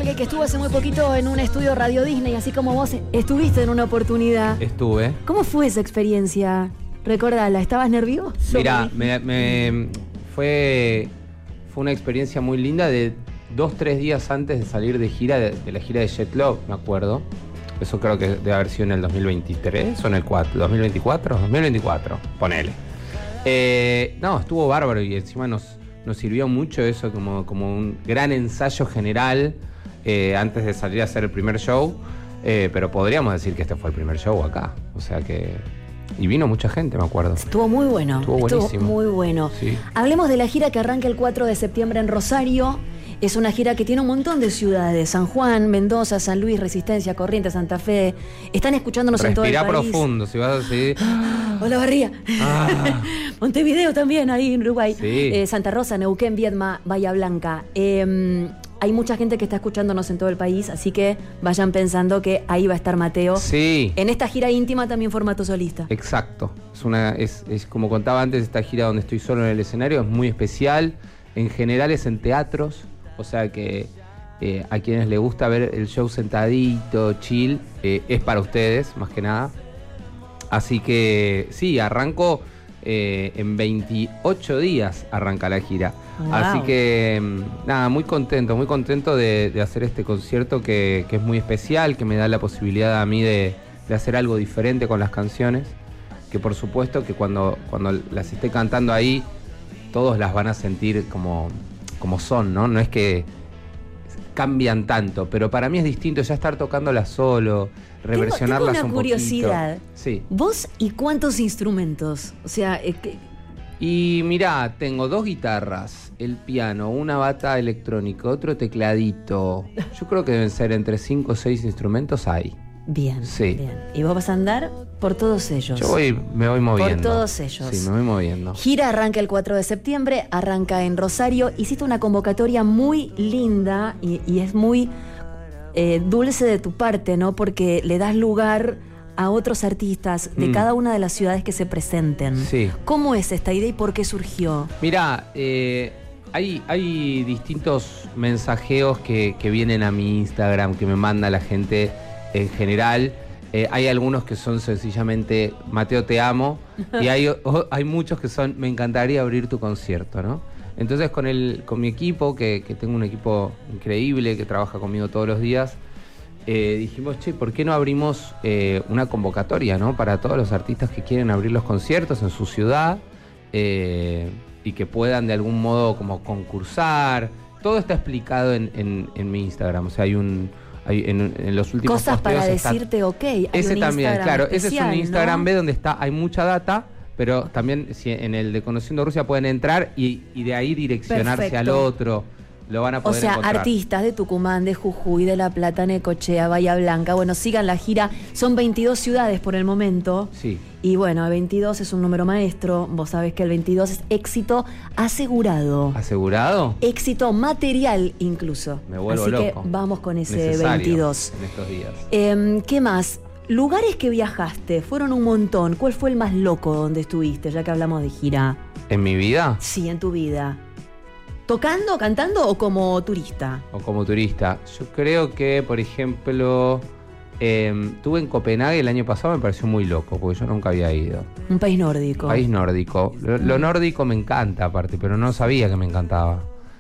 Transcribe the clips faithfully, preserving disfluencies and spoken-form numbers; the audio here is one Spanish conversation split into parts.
Arranque, que estuvo hace muy poquito en un estudio Radio Disney, así como vos estuviste en una oportunidad. Estuve. ¿Cómo fue esa experiencia? Recordala, ¿estabas nervioso? Mira, me, me, fue, fue una experiencia muy linda de dos, tres días antes de salir de gira, de, de la gira de Jet Love, me acuerdo. Eso creo que debe haber sido en el dos mil veintitrés o en el dos mil veinticuatro. dos mil veinticuatro, ponele. Eh, no, estuvo bárbaro y encima nos, nos sirvió mucho eso como, como un gran ensayo general eh, antes de salir a hacer el primer show. Eh, pero podríamos decir que este fue el primer show acá. O sea que... Y vino mucha gente, me acuerdo. Estuvo muy bueno. Estuvo buenísimo. Estuvo muy bueno. Sí. Hablemos de la gira que arranca el cuatro de septiembre en Rosario. Es una gira que tiene un montón de ciudades. San Juan, Mendoza, San Luis, Resistencia, Corrientes, Santa Fe. Están escuchándonos Respirá en todo el país. Respirá profundo, si vas a seguir. Hola, Barría. Ah. Montevideo también, ahí en Uruguay. Sí. Eh, Santa Rosa, Neuquén, Viedma, Bahía Blanca. Eh, hay mucha gente que está escuchándonos en todo el país, así que vayan pensando que ahí va a estar Mateo. Sí. En esta gira íntima también formato solista. Exacto. Es una, es, es como contaba antes, esta gira donde estoy solo en el escenario es muy especial. En general es en teatros, o sea que eh, a quienes les gusta ver el show sentadito, chill, eh, es para ustedes, más que nada. Así que sí, arranco eh, en veintiocho días arranca la gira. Wow. Así que nada, muy contento, muy contento de, de hacer este concierto que, que es muy especial, que me da la posibilidad a mí de, de hacer algo diferente con las canciones, que por supuesto que cuando, cuando las esté cantando ahí, todos las van a sentir como, como son, ¿no? No es que cambian tanto, pero para mí es distinto ya estar tocándolas solo, reversionarlas tengo, tengo una un curiosidad. poquito. Sí. ¿Vos y cuántos instrumentos? O sea, es que... Y mirá, tengo dos guitarras, el piano, una bata electrónica, otro tecladito. Yo creo que deben ser entre cinco o seis instrumentos hay. Bien, sí. bien. Y vos vas a andar por todos ellos. Yo voy, me voy moviendo. Por todos ellos. Sí, me voy moviendo. Gira arranca el cuatro de septiembre, arranca en Rosario. Hiciste una convocatoria muy linda y, y es muy eh, dulce de tu parte, ¿no? Porque le das lugar a otros artistas de mm. cada una de las ciudades que se presenten. Sí. ¿Cómo es esta idea y por qué surgió? Mirá, eh, hay, hay distintos mensajeos que, que vienen a mi Instagram, que me manda la gente en general. Eh, hay algunos que son sencillamente Mateo te amo y hay, o, hay muchos que son me encantaría abrir tu concierto, ¿no? Entonces con, el, con mi equipo, que, que tengo un equipo increíble que trabaja conmigo todos los días, Eh, dijimos, che, ¿por qué no abrimos eh, una convocatoria, ¿no? Para todos los artistas que quieren abrir los conciertos en su ciudad eh, y que puedan de algún modo como concursar. Todo está explicado en, en, en mi Instagram. O sea, hay un... Hay en, en los últimos cosas para está, decirte ok. Hay ese un también, Instagram claro. especial, ese es un Instagram, ¿no? B donde está, hay mucha data, pero okay. también si en el de Conociendo Rusia pueden entrar y, y de ahí direccionarse Perfecto. Al otro. Lo van a poder O sea, encontrar. Artistas de Tucumán, de Jujuy, de La Plata, Necochea, Bahía Blanca. Bueno, sigan la gira. Son veintidós ciudades por el momento. Sí. Y bueno, veintidós es un número maestro. Vos sabés que el veintidós es éxito asegurado. ¿Asegurado? Éxito material incluso. Me vuelvo Así loco. que vamos con ese Necesario veintidós. En estos días. Eh, ¿Qué más? Lugares que viajaste, fueron un montón. ¿Cuál fue el más loco donde estuviste, ya que hablamos de gira? ¿En mi vida? Sí, en tu vida. ¿Tocando, cantando o como turista? O como turista. Yo creo que, por ejemplo, eh, estuve en Copenhague el año pasado, me pareció muy loco, porque yo nunca había ido. Un país nórdico. País nórdico. Lo, lo nórdico me encanta, aparte, pero no sabía que me encantaba.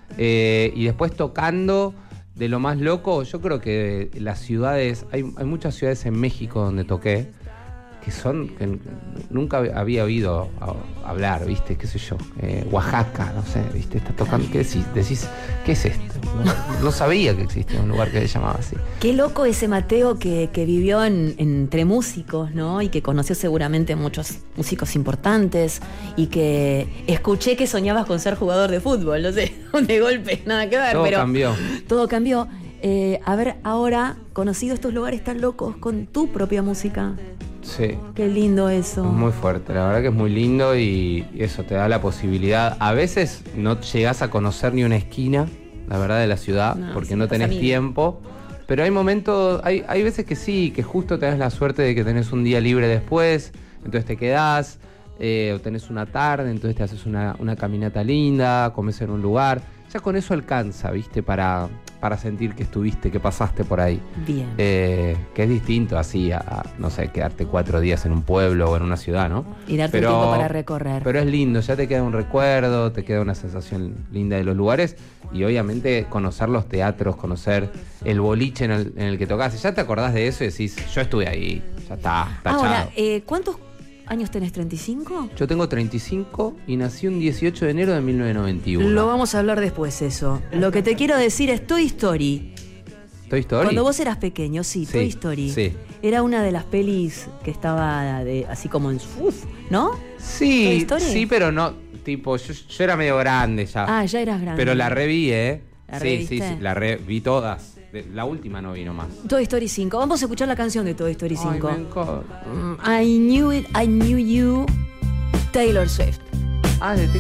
Eh, y después tocando, de lo más loco, yo creo que las ciudades, hay, hay muchas ciudades en México donde toqué, que son, que nunca había oído hablar, ¿viste? ¿Qué sé yo? Eh, Oaxaca, no sé, ¿viste? Está tocando, ¿qué decís? Decís, ¿qué es esto? No, no sabía que existía un lugar que se llamaba así. Qué loco ese Mateo que, que vivió en, entre músicos, ¿no? Y que conoció seguramente muchos músicos importantes y que escuché que soñabas con ser jugador de fútbol, no sé, de golpe, nada que ver, todo pero... Todo cambió. Todo cambió. Eh, a ver, ahora, conocido estos lugares tan locos con tu propia música. Sí. Qué lindo eso. Es muy fuerte, la verdad que es muy lindo y eso te da la posibilidad. A veces no llegás a conocer ni una esquina, la verdad, de la ciudad, no, porque sí, no tenés tiempo. Pero hay momentos, hay, hay veces que sí, que justo tenés la suerte de que tenés un día libre después, entonces te quedás, eh, o tenés una tarde, entonces te haces una, una caminata linda, comes en un lugar. Ya con eso alcanza, ¿viste? Para, para sentir que estuviste, que pasaste por ahí. Bien. Eh, que es distinto así a, a, no sé, quedarte cuatro días en un pueblo o en una ciudad, ¿no? Y darte pero, un tiempo para recorrer. Pero es lindo, ya te queda un recuerdo, te queda una sensación linda de los lugares y obviamente conocer los teatros, conocer el boliche en el, en el que tocás. Si ya te acordás de eso y decís, yo estuve ahí, ya está, tachado. Ahora, eh, ¿cuántos años tenés? ¿treinta y cinco? Yo tengo treinta y cinco y nací un dieciocho de enero de mil novecientos noventa y uno. Lo vamos a hablar después eso. Lo que te quiero decir es Toy Story. ¿Toy Story? Cuando vos eras pequeño, sí, Sí, Toy Story. sí. Era una de las pelis que estaba de, así como en su... ¿No? ¿Toy Sí, Story? sí, pero no, tipo, yo, yo era medio grande ya. Ah, ya eras grande. Pero la reví, ¿eh? ¿La sí, sí, reviste? sí, la reví todas. De- La última no vino más. Toy Story cinco. Vamos a escuchar la canción de Toy Story cinco. Ay, me encanta. Mm, I Knew It, I Knew You, Taylor Swift. Ah, de